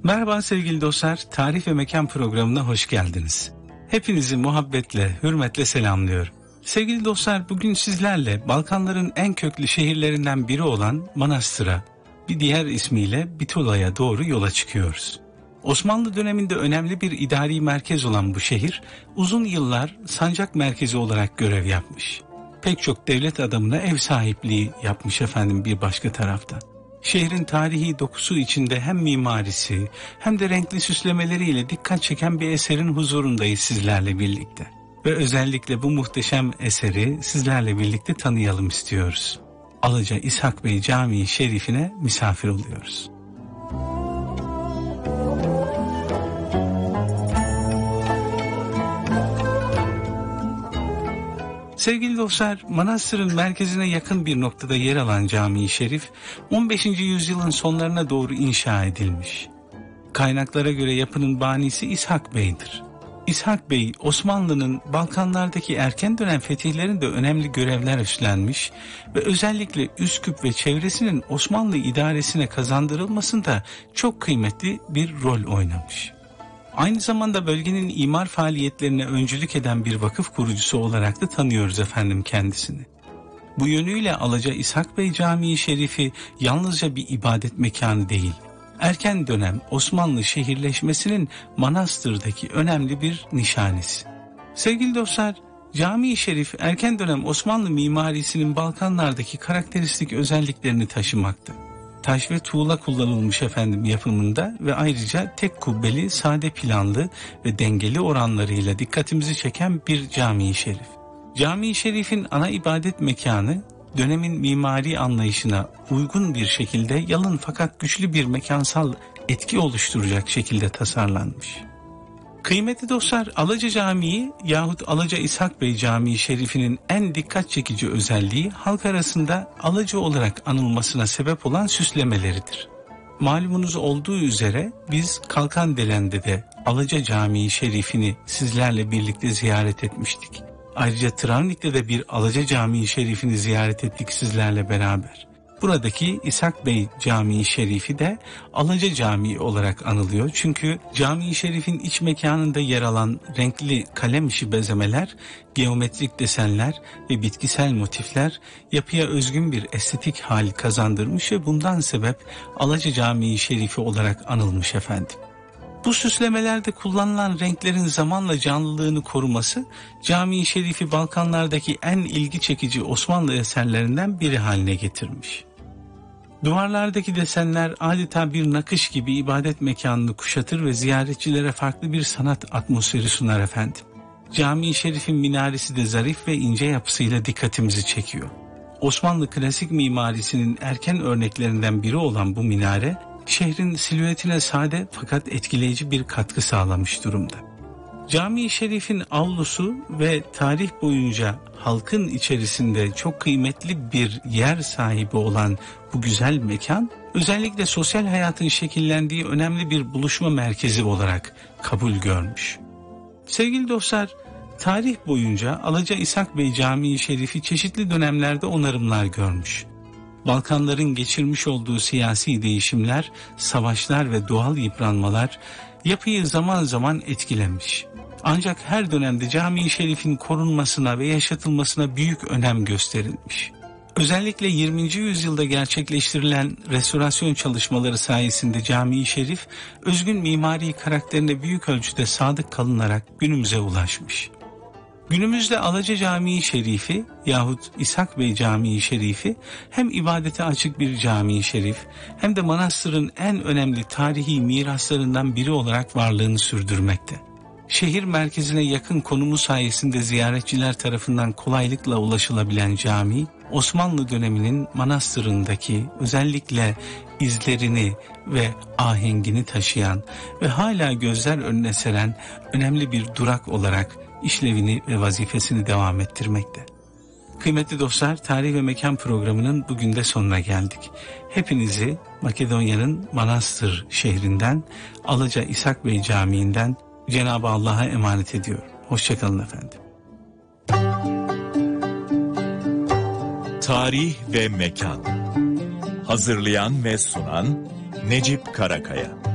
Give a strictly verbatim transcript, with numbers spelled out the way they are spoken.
Merhaba sevgili dostlar, Tarih ve Mekan programına hoş geldiniz. Hepinizi muhabbetle, hürmetle selamlıyorum. Sevgili dostlar, bugün sizlerle Balkanların en köklü şehirlerinden biri olan Manastır'a, bir diğer ismiyle Bitola'ya doğru yola çıkıyoruz. Osmanlı döneminde önemli bir idari merkez olan bu şehir, uzun yıllar sancak merkezi olarak görev yapmış. Pek çok devlet adamına ev sahipliği yapmış efendim bir başka taraftan. Şehrin tarihi dokusu içinde hem mimarisi hem de renkli süslemeleriyle dikkat çeken bir eserin huzurundayız sizlerle birlikte. Ve özellikle bu muhteşem eseri sizlerle birlikte tanıyalım istiyoruz. Alaca İshak Bey Camii Şerifine misafir oluyoruz. Sevgili dostlar, manastırın merkezine yakın bir noktada yer alan Camii Şerif, on beşinci yüzyılın sonlarına doğru inşa edilmiş. Kaynaklara göre yapının banisi İshak Bey'dir. İshak Bey, Osmanlı'nın Balkanlardaki erken dönem fetihlerinde önemli görevler üstlenmiş ve özellikle Üsküp ve çevresinin Osmanlı idaresine kazandırılmasında çok kıymetli bir rol oynamış. Aynı zamanda bölgenin imar faaliyetlerine öncülük eden bir vakıf kurucusu olarak da tanıyoruz efendim kendisini. Bu yönüyle Alaca İshak Bey Camii Şerifi yalnızca bir ibadet mekanı değil, erken dönem Osmanlı şehirleşmesinin Manastır'daki önemli bir nişanesi. Sevgili dostlar, Camii Şerif erken dönem Osmanlı mimarisinin Balkanlardaki karakteristik özelliklerini taşımakta. Taş ve tuğla kullanılmış efendim yapımında ve ayrıca tek kubbeli, sade planlı ve dengeli oranlarıyla dikkatimizi çeken bir Camii Şerif. Camii Şerif'in ana ibadet mekanı dönemin mimari anlayışına uygun bir şekilde yalın fakat güçlü bir mekansal etki oluşturacak şekilde tasarlanmış. Kıymetli dostlar, Alaca Camii yahut Alaca İshak Bey Camii Şerifi'nin en dikkat çekici özelliği halk arasında Alaca olarak anılmasına sebep olan süslemeleridir. Malumunuz olduğu üzere biz Kalkandelen'de de Alaca Camii Şerifi'ni sizlerle birlikte ziyaret etmiştik. Ayrıca Travnik'te de bir Alaca Camii Şerifi'ni ziyaret ettik sizlerle beraber. Buradaki İshak Bey Camii Şerifi de Alaca Camii olarak anılıyor. Çünkü Camii Şerif'in iç mekanında yer alan renkli kalem işi bezemeler, geometrik desenler ve bitkisel motifler yapıya özgün bir estetik hal kazandırmış ve bundan sebep Alaca Camii Şerifi olarak anılmış efendim. Bu süslemelerde kullanılan renklerin zamanla canlılığını koruması, Camii Şerifi Balkanlardaki en ilgi çekici Osmanlı eserlerinden biri haline getirmiş. Duvarlardaki desenler adeta bir nakış gibi ibadet mekanını kuşatır ve ziyaretçilere farklı bir sanat atmosferi sunar efendim. Camii Şerif'in minaresi de zarif ve ince yapısıyla dikkatimizi çekiyor. Osmanlı klasik mimarisinin erken örneklerinden biri olan bu minare, şehrin silüetine sade fakat etkileyici bir katkı sağlamış durumda. Camii Şerif'in avlusu ve tarih boyunca halkın içerisinde çok kıymetli bir yer sahibi olan bu güzel mekan, özellikle sosyal hayatın şekillendiği önemli bir buluşma merkezi olarak kabul görmüş. Sevgili dostlar, tarih boyunca Alaca İshak Bey Camii Şerifi çeşitli dönemlerde onarımlar görmüş. Balkanların geçirmiş olduğu siyasi değişimler, savaşlar ve doğal yıpranmalar yapıyı zaman zaman etkilemiş. Ancak her dönemde Camii Şerif'in korunmasına ve yaşatılmasına büyük önem gösterilmiş. Özellikle yirminci yüzyılda gerçekleştirilen restorasyon çalışmaları sayesinde Camii Şerif, özgün mimari karakterine büyük ölçüde sadık kalınarak günümüze ulaşmış. Günümüzde Alaca Camii Şerifi yahut İshak Bey Camii Şerifi hem ibadete açık bir cami şerif hem de manastırın en önemli tarihi miraslarından biri olarak varlığını sürdürmekte. Şehir merkezine yakın konumu sayesinde ziyaretçiler tarafından kolaylıkla ulaşılabilen cami, Osmanlı döneminin manastırındaki özellikle izlerini ve ahengini taşıyan ve hala gözler önüne seren önemli bir durak olarak işlevini ve vazifesini devam ettirmekte. Kıymetli dostlar, Tarih ve Mekan programının bugün de sonuna geldik. Hepinizi Makedonya'nın Manastır şehrinden, Alaca İshak Bey Camii'nden Cenab-ı Allah'a emanet ediyorum. Hoşçakalın efendim. Tarih ve Mekan. Hazırlayan ve sunan Necip Karakaya.